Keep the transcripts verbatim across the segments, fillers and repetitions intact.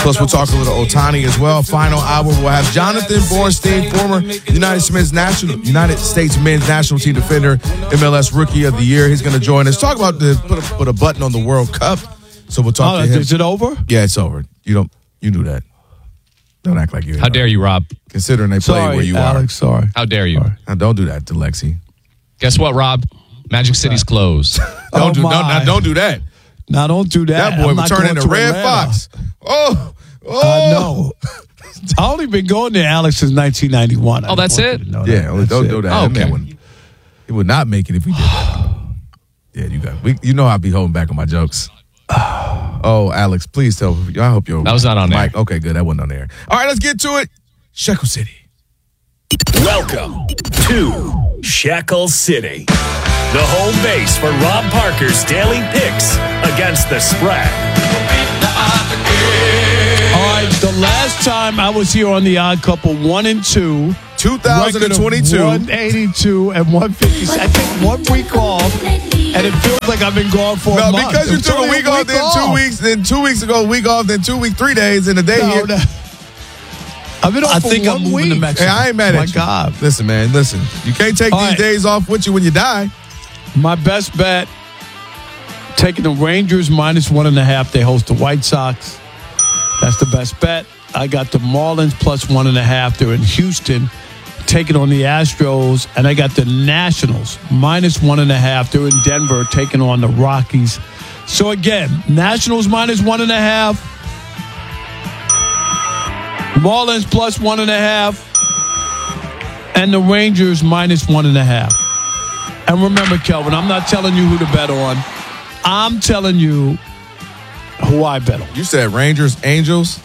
Plus, we'll talk a little Ohtani as well. Final hour, we'll have Jonathan Bornstein, former United States national, United States men's national team defender, M L S Rookie of the Year. He's going to join us. Talk about the put a, put a button on the World Cup. So we'll talk oh, to him. Is it over? Yeah, it's over. You don't. You knew that. Don't act like you. How dare you, Rob? Considering they play sorry, where you Alex, are. Sorry. How dare you? Now, don't do that to Lexi. Guess what, Rob? Magic City's closed. don't oh do. my. Don't, now, don't do that. Now don't do that. That boy I'm would not turn going into to Red Atlanta. Fox. Oh, oh. I know. I only been going there, Alex, since nineteen ninety-one. Oh, that's it? Yeah, that. only, don't it. do that. Oh, That man okay. wouldn't- It would not make it if we did that. Yeah, you got. We, you know I'll be holding back on my jokes. Oh, Alex, please tell. I hope you're. That was not on there. Mike. Okay, good. That wasn't on there. All right, let's get to it. Shekel City. Welcome to Shekel City, the home base for Rob Parker's daily picks against the spread. All right, the last time I was here on the Odd Couple, one and two. two thousand twenty-two. one eighty-two and one fifty. I take one week off, and it feels like I've been gone for No, a month. because you It's took a only week off, then two off. weeks, then two weeks ago, a week off, then two weeks, three days, and a day No, here. no. I've been off I for think one I'm moving week. to Mexico. Hey, I ain't mad My at you. God. Listen, man, listen. You can't take All these right. days off with you when you die. My best bet, taking the Rangers minus one and a half. They host the White Sox. That's the best bet. I got the Marlins plus one and a half. They're in Houston, taking on the Astros. And I got the Nationals minus one and a half. They're in Denver, taking on the Rockies. So again, Nationals minus one and a half. Marlins plus one and a half. And the Rangers minus one and a half. And remember, Kelvin, I'm not telling you who to bet on. I'm telling you who I bet on. You said Rangers, Angels.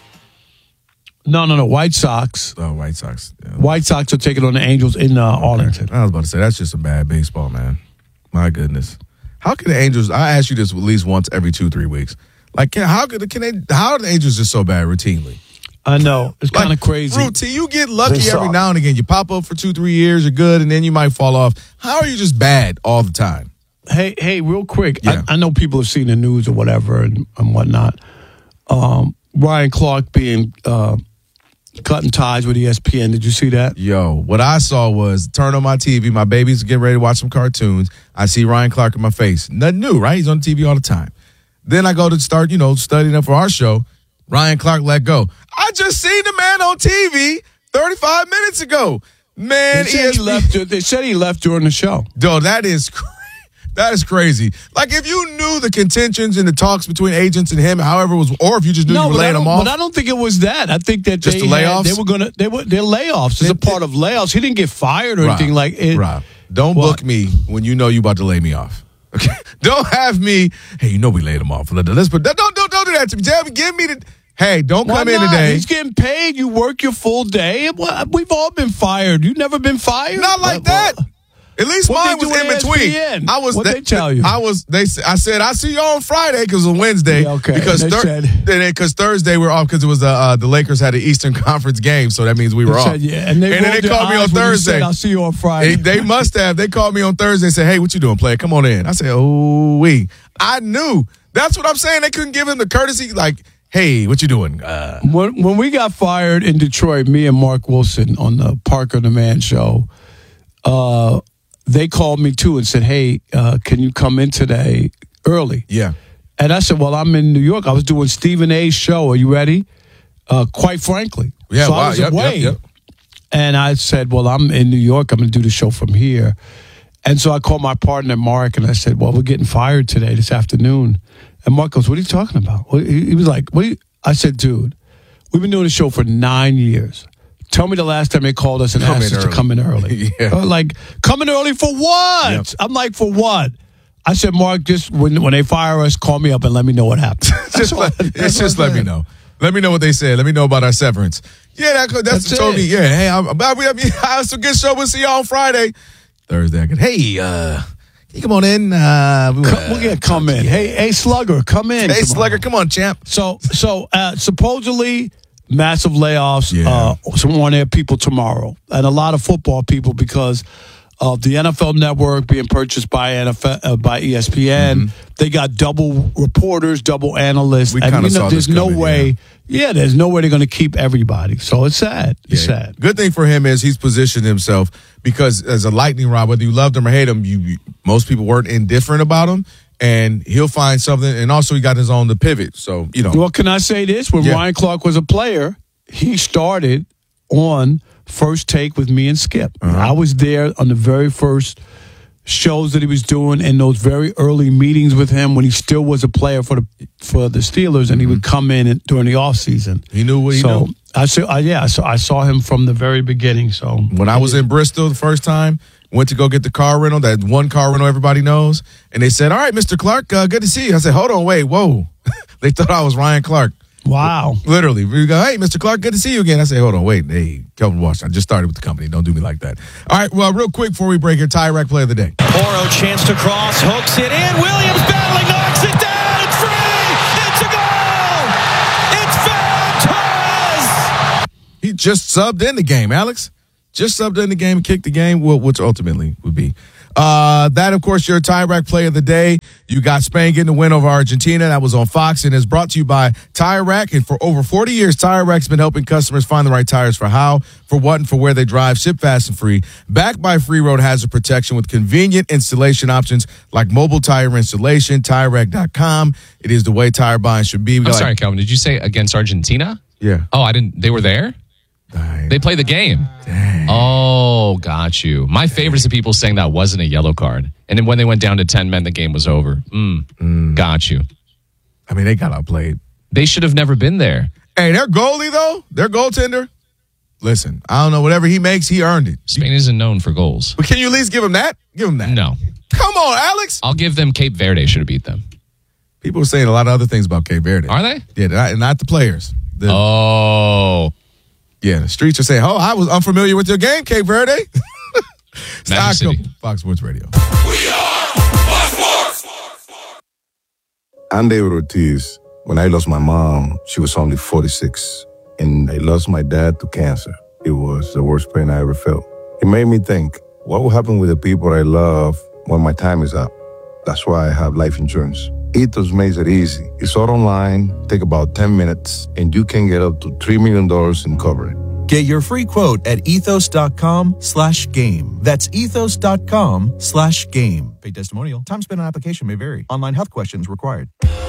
No, no, no. White Sox. Oh, White Sox. Yeah. White Sox are taking on the Angels in uh, Arlington. I was about to say, that's just some bad baseball, man. My goodness. How can the Angels, I ask you this at least once every two, three weeks. Like, can, how could can they, how are the Angels just so bad routinely? I know. It's kind of Like, crazy. Routine, you get lucky They every suck. now and again. You pop up for two, three years, you're good, and then you might fall off. How are you just bad all the time? Hey, hey, real quick. Yeah. I, I know people have seen the news or whatever and, and whatnot. Um, Ryan Clark being uh, cutting ties with E S P N. Did you see that? Yo, what I saw was turn on my T V. My baby's getting ready to watch some cartoons. I see Ryan Clark in my face. Nothing new, right? He's on T V all the time. Then I go to start, you know, studying up for our show. Ryan Clark let go. I just seen the man on T V thirty-five minutes ago. Man, They said, E S P N he left, they said he left during the show. Yo, that is cra- that is crazy. Like if you knew the contentions and the talks between agents and him, however it was, or if you just knew you were but I laying don't- them off. But I don't think it was that. I think that Just they the had- layoffs? they were gonna. They were their layoffs is a part of layoffs. He didn't get fired or Rob, anything like it. Rob, don't What? book me when you know you about to lay me off. Okay, don't have me. Hey, you know we laid him off. Let's put don't don't don't do that to me. Tell me, give me the. Hey, don't Why come in not? today. He's getting paid. You work your full day. Well, we've all been fired. You've never been fired. Not like What- that. At least What mine they was do in at between. E S P N? I was. What'd they tell you? I was. They. I said I see you on Friday because it was Wednesday. Yeah, okay. Because They thir- said- because Thursday we're off because it was the uh, the Lakers had an Eastern Conference game, so that means we were They off. said, yeah, and they, then rolled they their called me on eyes when you said, Thursday. I'll see you on Friday. They, they must have. They called me on Thursday and said, "Hey, what you doing, player? Come on in." I said, "Oh, we." I knew. That's what I'm saying. They couldn't give him the courtesy, like, "Hey, what you doing?" Uh, When, when we got fired in Detroit, me and Mark Wilson on the Parker the Man show, uh, they called me too and said, hey, uh, can you come in today early? yeah. And I said, well, I'm in New York. I was doing Stephen A's show. Are you ready? Uh, quite frankly. Yeah. so wow. I was Yep, away. yep, yep. And I said, well, I'm in New York. I'm going to do the show from here. And so I called my partner, Mark, and I said, well, we're getting fired today, this afternoon. And Mark goes, what are you talking about? What- He he was like, what? Are you? I said, dude, we've been doing the show for nine years. Tell me the last time they called us and Come asked in us early. to come in early. Yeah. Uh, Like, come in early for what? Yep. I'm like, for what? I said, Mark, just when when they fire us, call me up and let me know what happened. just let, it's just let me know. Let me know what they said. Let me know about our severance. Yeah, that, that's, That's what told it. me. Yeah, hey, I'm, I mean, I mean, it's a good show. We'll see you on Friday, Thursday. I go, hey, uh, can you come on in? Uh, we Come, wanna- we're gonna come in. Hey, hey, Slugger, come in. hey, tomorrow. Slugger, come on, champ. So, so uh, supposedly massive layoffs. Yeah. Uh, some on-air people tomorrow, and a lot of football people because of the N F L Network being purchased by N F L uh, by E S P N. Mm-hmm. They got double reporters, double analysts. We and kind of you know, saw there's this no coming, way. Yeah. yeah, there's no way they're going to keep everybody. So it's sad. It's Yeah. sad. Good thing for him is he's positioned himself because as a lightning rod, whether you loved him or hate him, you, you most people weren't indifferent about him. And he'll find something. And also, he got his own to pivot. So, you know. Well, can I say this? When Yeah. Ryan Clark was a player, he started on First Take with me and Skip. Uh-huh. I was there on the very first shows that he was doing in those very early meetings with him when he still was a player for the for the Steelers, and he would come in and, during the offseason. He knew what he so, knew. I saw, I, yeah, so I saw him from the very beginning. So When I was in Bristol the first time, went to go get the car rental, that one car rental everybody knows, and they said, all right, Mister Clark, uh, good to see you. I said, hold on, wait, whoa. They thought I was Ryan Clark. wow. Literally. We go, hey, Mister Clark, good to see you again. I say, hold on, wait, hey, Kelvin Washington, I just started with the company. Don't do me like that. All right, well, real quick before we break here, Tyrek play of the day. Oro chance to cross, hooks it in. Williams battling, knocks it down. It's free. It's a goal. It's Ferran Torres. He just subbed in the game, Alex. Just subbed in the game, kicked the game, which ultimately would be. Uh, that, of course, your Tyrek play of the day. You got Spain getting the win over Argentina. That was on Fox and is brought to you by Tyrek. And for over forty years, Tyrek's been helping customers find the right tires for how, for what, and for where they drive. Ship fast and free. Backed by free road hazard protection with convenient installation options like mobile tire installation. Tyrek dot com. It is the way tire buying should be. We I'm got sorry, like, Calvin. Did you say against Argentina? Yeah. Oh, I didn't. They were there? Dang. They played the game. Dang. Oh, got you. My favorite is the people saying that wasn't a yellow card. And then when they went down to ten men, the game was over. Mm, Mm. Got you. I mean, they got outplayed. They should have never been there. Hey, their goalie, though, their goaltender, listen, I don't know, whatever he makes, he earned it. Spain isn't known for goals. But can you at least give him that? Give him that. No. Come on, Alex. I'll give them Cape Verde should have beat them. People are saying a lot of other things about Cape Verde. Are they? Yeah, not, not the players. The, Oh. Yeah, the streets are saying, oh, I was unfamiliar with your game, Cape Verde. Magic City. Fox Sports Radio. I'm David Ortiz. When I lost my mom, she was only forty-six. And I lost my dad to cancer. It was the worst pain I ever felt. It made me think, what will happen with the people I love when my time is up? That's why I have life insurance. Ethos makes it easy. It's all online, take about ten minutes, and you can get up to three million dollars in coverage. Get your free quote at ethos.com slash game. That's ethos.com slash game. Paid testimonial. Time spent on application may vary. Online health questions required.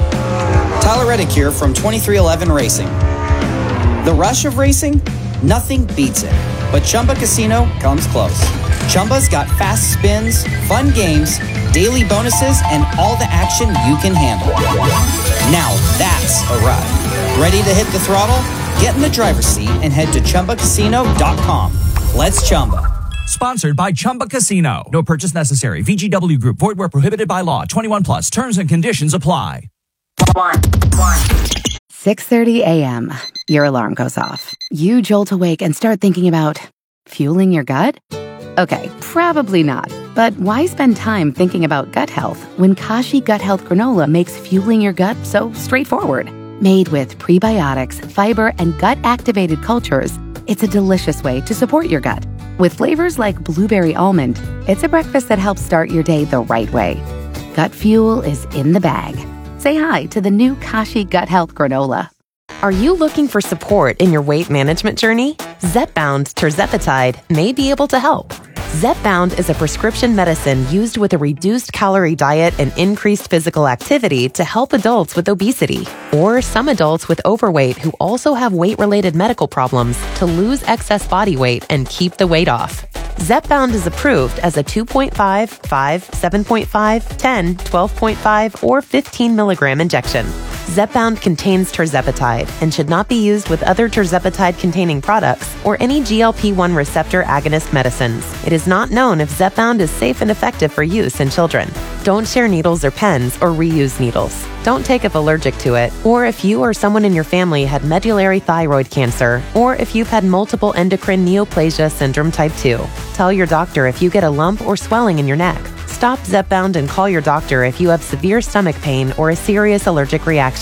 Tyler Reddick here from twenty-three eleven Racing. The rush of racing? Nothing beats it. But Chumba Casino comes close. Chumba's got fast spins, fun games, daily bonuses, and all the action you can handle. Now that's a ride. Ready to hit the throttle? Get in the driver's seat and head to Chumba Casino dot com. Let's Chumba. Sponsored by Chumba Casino. No purchase necessary. V G W Group. Void where prohibited by law. twenty-one plus. Terms and conditions apply. One, one. six thirty a.m. Your alarm goes off. You jolt awake and start thinking about fueling your gut? Okay, probably not. But why spend time thinking about gut health when Kashi Gut Health Granola makes fueling your gut so straightforward? Made with prebiotics, fiber, and gut-activated cultures, it's a delicious way to support your gut. With flavors like blueberry almond, it's a breakfast that helps start your day the right way. Gut fuel is in the bag. Say hi to the new Kashi Gut Health Granola. Are you looking for support in your weight management journey? Zepbound Tirzepatide may be able to help. Zepbound is a prescription medicine used with a reduced calorie diet and increased physical activity to help adults with obesity or some adults with overweight who also have weight-related medical problems to lose excess body weight and keep the weight off. Zepbound is approved as a two point five, five, seven point five, ten, twelve point five, or fifteen milligram injection. Zepbound contains tirzepatide and should not be used with other tirzepatide-containing products or any G L P one receptor agonist medicines. It is not known if Zepbound is safe and effective for use in children. Don't share needles or pens or reuse needles. Don't take if allergic to it, or if you or someone in your family had medullary thyroid cancer, or if you've had multiple endocrine neoplasia syndrome type two. Tell your doctor if you get a lump or swelling in your neck. Stop Zepbound and call your doctor if you have severe stomach pain or a serious allergic reaction.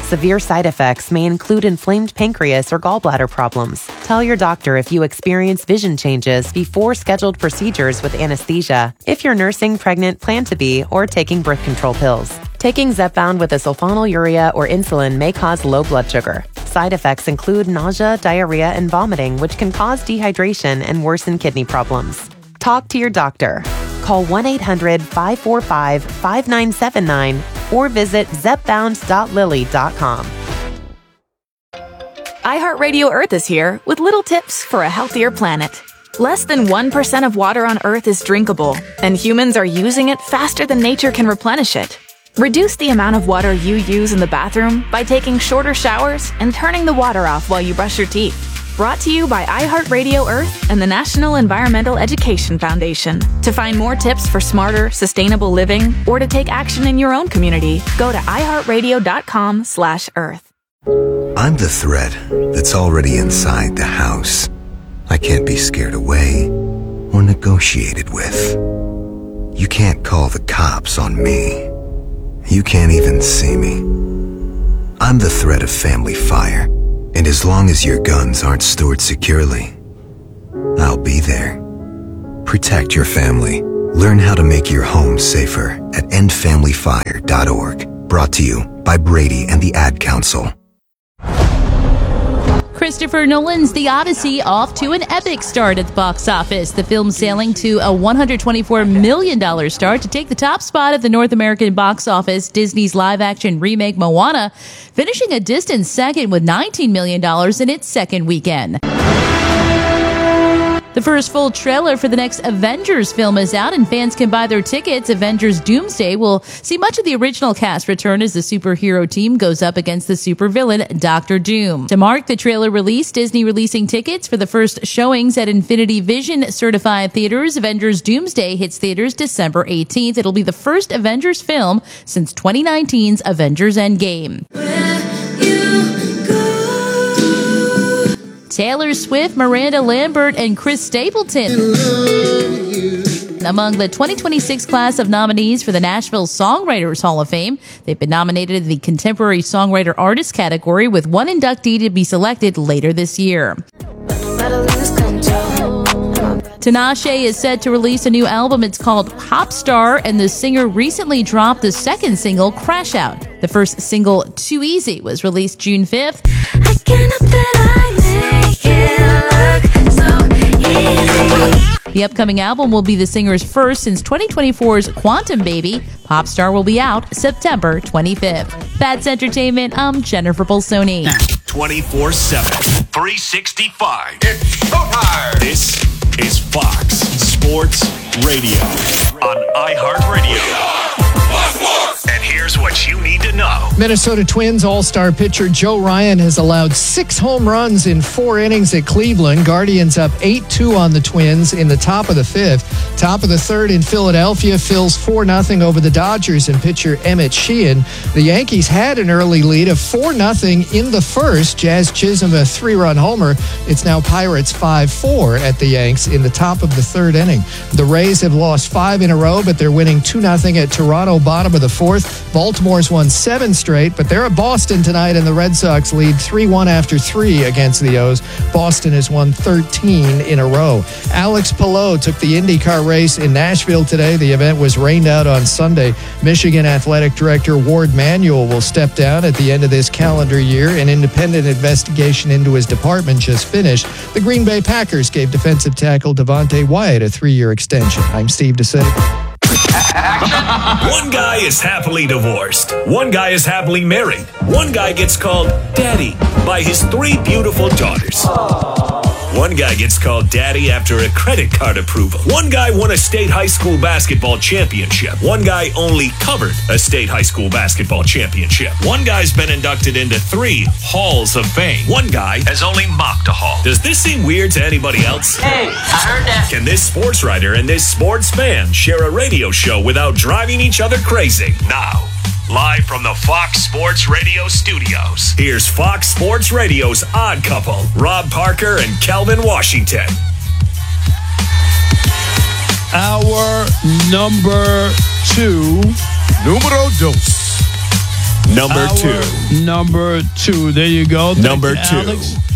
Severe side effects may include inflamed pancreas or gallbladder problems. Tell your doctor if you experience vision changes before scheduled procedures with anesthesia, if you're nursing, pregnant, plan to be, or taking birth control pills. Taking Zepbound with a sulfonylurea or insulin may cause low blood sugar. Side effects include nausea, diarrhea, and vomiting, which can cause dehydration and worsen kidney problems. Talk to your doctor. Call one eight hundred five four five five nine seven nine or visit zepbound dot lilly dot com. iHeartRadio Earth is here with little tips for a healthier planet. Less than one percent of water on Earth is drinkable, and humans are using it faster than nature can replenish it. Reduce the amount of water you use in the bathroom by taking shorter showers and turning the water off while you brush your teeth. Brought to you by iHeartRadio Earth and the National Environmental Education Foundation. To find more tips for smarter, sustainable living or to take action in your own community, go to iHeartRadio.com slash Earth. I'm the threat that's already inside the house. I can't be scared away or negotiated with. You can't call the cops on me. You can't even see me. I'm the threat of family fire, and as long as your guns aren't stored securely, I'll be there. Protect your family. Learn how to make your home safer at end family fire dot org. Brought to you by Brady and the Ad Council. Christopher Nolan's The Odyssey off to an epic start at the box office. The film sailing to a one hundred twenty-four million dollars start to take the top spot at the North American box office. Disney's live-action remake Moana finishing a distant second with nineteen million dollars in its second weekend. The first full trailer for the next Avengers film is out, and fans can buy their tickets. Avengers Doomsday will see much of the original cast return as the superhero team goes up against the supervillain Doctor Doom. To mark the trailer release, Disney releasing tickets for the first showings at Infinity Vision certified theaters. Avengers Doomsday hits theaters December eighteenth. It'll be the first Avengers film since twenty nineteen's Avengers Endgame. Taylor Swift, Miranda Lambert, and Chris Stapleton among the twenty twenty-six class of nominees for the Nashville Songwriters Hall of Fame. They've been nominated in the Contemporary Songwriter Artist category, with one inductee to be selected later this year. Tinashe is set to release a new album. It's called Popstar, and the singer recently dropped the second single, Crash Out. The first single, Too Easy, was released June fifth. I can't help that I make it look so easy. The upcoming album will be the singer's first since twenty twenty-four's Quantum Baby. Popstar will be out September twenty-fifth. That's entertainment. I'm Jennifer Bolsoni. twenty-four seven, three sixty-five. It's showtime. This is Fox Sports Radio on iHeartRadio. And here's what you need to know. Minnesota Twins All-Star pitcher Joe Ryan has allowed six home runs in four innings at Cleveland. Guardians up eight two on the Twins in the top of the fifth. Top of the third in Philadelphia, Phils four nothing over the Dodgers and pitcher Emmett Sheehan. The Yankees had an early lead of four nothing in the first. Jazz Chisholm a three-run homer. It's now Pirates five four at the Yanks in the top of the third inning. The Rays have lost five in a row, but they're winning two nothing at Toronto, bottom of the fourth. Baltimore's won seven straight, but they're at Boston tonight, and the Red Sox lead three one after three against the O's. Boston has won thirteen in a row. Alex Palou took the IndyCar race in Nashville today. The event was rained out on Sunday. Michigan Athletic Director Ward Manuel will step down at the end of this calendar year. An independent investigation into his department just finished. The Green Bay Packers gave defensive tackle Devontae Wyatt a three-year extension. I'm Steve DeCity. One guy is happily divorced. One guy is happily married. One guy gets called Daddy by his three beautiful daughters. One guy gets called Daddy after a credit card approval. One guy won a state high school basketball championship. One guy only covered a state high school basketball championship. One guy's been inducted into three halls of fame. One guy has only mocked a hall. Does this seem weird to anybody else? Hey, I heard that. Can this sports writer and this sports fan share a radio show without driving each other crazy? Now, live from the Fox Sports Radio studios, here's Fox Sports Radio's Odd Couple, Rob Parker and Kelvin Washington. Our number two. Numero dos. Number Our two. Number two. There you go. Thank Number you, two. Alex.